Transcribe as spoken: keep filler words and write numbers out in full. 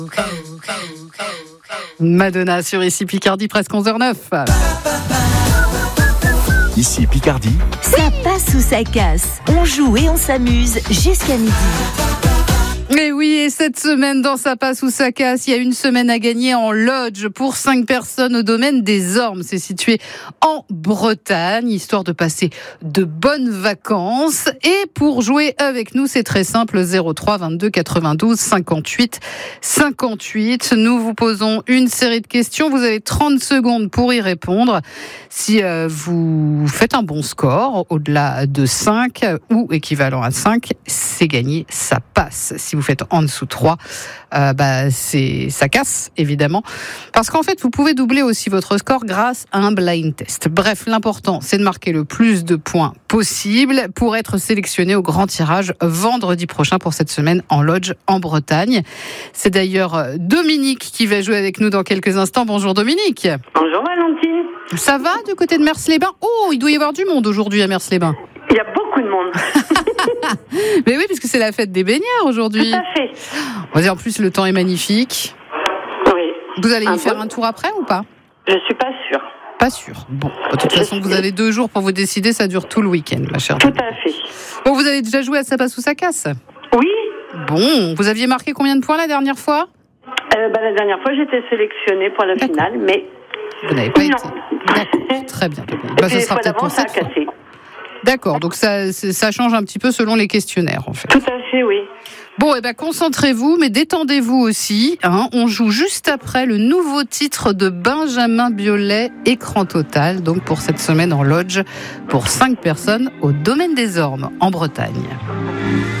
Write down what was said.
Madonna sur Ici Picardie, presque onze heures zéro neuf. Ici Picardie. Ça passe ou ça casse. On joue et on s'amuse jusqu'à midi. Et oui, et cette semaine, dans Ça passe ou ça casse, il y a une semaine à gagner en lodge pour cinq personnes au domaine des Ormes. C'est situé en Bretagne, histoire de passer de bonnes vacances. Et pour jouer avec nous, c'est très simple, zéro trois vingt-deux quatre-vingt-douze cinquante-huit cinquante-huit. Nous vous posons une série de questions. Vous avez trente secondes pour y répondre. Si euh, vous faites un bon score, au-delà de cinq ou équivalent à cinq, c'est gagné, ça passe. Si vous faites en dessous de trois, euh, bah, c'est, ça casse, évidemment. Parce qu'en fait, vous pouvez doubler aussi votre score grâce à un blind test. Bref, l'important, c'est de marquer le plus de points possible pour être sélectionné au grand tirage vendredi prochain pour cette semaine en lodge en Bretagne. C'est d'ailleurs Dominique qui va jouer avec nous dans quelques instants. Bonjour Dominique. Bonjour Valentine. Ça va du côté de Mers-les-Bains? Oh, il doit y avoir du monde aujourd'hui à Mers-les-Bains. Il y a beaucoup de monde. Mais oui, puisque c'est la fête des baigneurs aujourd'hui. Tout à fait. On va dire, en plus, le temps est magnifique. Oui. Vous allez y Un faire peu. un tour après ou pas? Je suis pas sûre. Pas sûr. Bon, de toute Je façon, suis- vous avez deux jours pour vous décider. Ça dure tout le week-end, ma chère. Tout à fait. Bon, vous avez déjà joué à Ça passe ou ça casse? Oui. Bon, vous aviez marqué combien de points la dernière fois? Euh, bah, la dernière fois, j'étais sélectionnée pour la D'accord. finale, mais Vous n'avez pas non. été. D'accord, très bien. Dominique. Et Bah, puis, ce les sera fois peut-être d'avant, pour ça a cette fois. cassé. D'accord, donc ça, c'est- ça change un petit peu selon les questionnaires, en fait. Tout à fait, oui. Bon, eh ben, concentrez-vous, mais détendez-vous aussi. Hein. On joue juste après le nouveau titre de Benjamin Biolay, Écran total, donc pour cette semaine en lodge, pour cinq personnes au domaine des Ormes, en Bretagne.